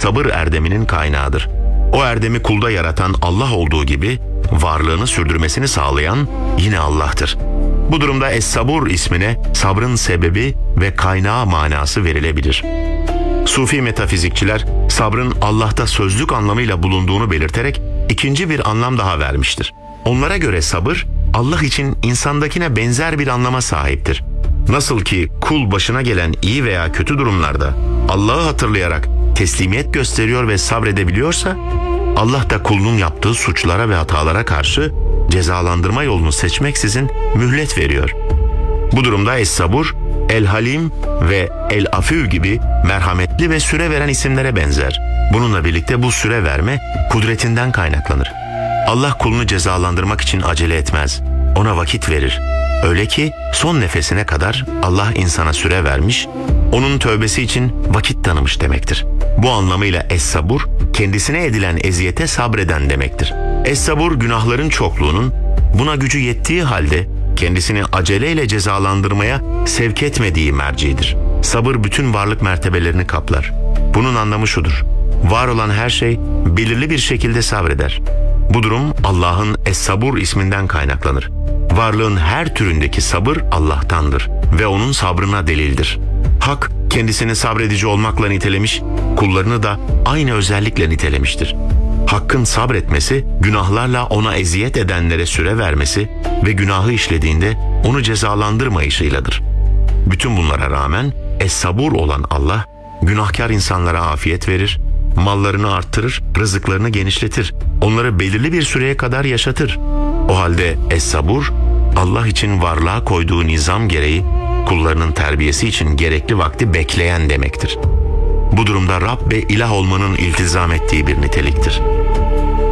sabır erdeminin kaynağıdır. O erdemi kulda yaratan Allah olduğu gibi varlığını sürdürmesini sağlayan yine Allah'tır. Bu durumda Es-Sabur ismine sabrın sebebi ve kaynağı manası verilebilir. Sufi metafizikçiler sabrın Allah'ta sözlük anlamıyla bulunduğunu belirterek ikinci bir anlam daha vermiştir. Onlara göre sabır Allah için insandakine benzer bir anlama sahiptir. Nasıl ki kul başına gelen iyi veya kötü durumlarda Allah'ı hatırlayarak teslimiyet gösteriyor ve sabredebiliyorsa, Allah da kulunun yaptığı suçlara ve hatalara karşı cezalandırma yolunu seçmeksizin mühlet veriyor. Bu durumda Es-Sabur, El-Halim ve El-Afü gibi merhametli ve süre veren isimlere benzer. Bununla birlikte bu süre verme kudretinden kaynaklanır. Allah kulunu cezalandırmak için acele etmez. Ona vakit verir. Öyle ki son nefesine kadar Allah insana süre vermiş, onun tövbesi için vakit tanımış demektir. Bu anlamıyla Es-Sabur, kendisine edilen eziyete sabreden demektir. Es-Sabur, günahların çokluğunun buna gücü yettiği halde kendisini aceleyle cezalandırmaya sevk etmediği mercidir. Sabır bütün varlık mertebelerini kaplar. Bunun anlamı şudur: var olan her şey belirli bir şekilde sabreder. Bu durum Allah'ın Es-Sabur isminden kaynaklanır. Varlığın her türündeki sabır Allah'tandır ve onun sabrına delildir. Hak kendisini sabredici olmakla nitelemiş, kullarını da aynı özellikle nitelemiştir. Hakkın sabretmesi, günahlarla ona eziyet edenlere süre vermesi ve günahı işlediğinde onu cezalandırmayışıyladır. Bütün bunlara rağmen Es-Sabur olan Allah, günahkar insanlara afiyet verir, mallarını arttırır, rızıklarını genişletir, onları belirli bir süreye kadar yaşatır. O halde Es-Sabur, Allah için varlığa koyduğu nizam gereği kullarının terbiyesi için gerekli vakti bekleyen demektir. Bu durumda Rab ve ilah olmanın iltizam ettiği bir niteliktir.